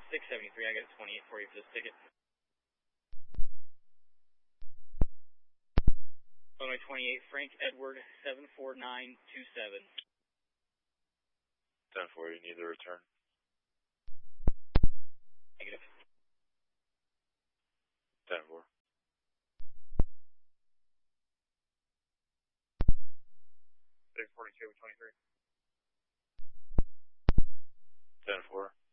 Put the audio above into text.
673, I got a 28 for you for this ticket. Illinois 28, Frank Edward 74927. 10-4, you need the return. Negative. 10-4. 642 with 23. 10-4.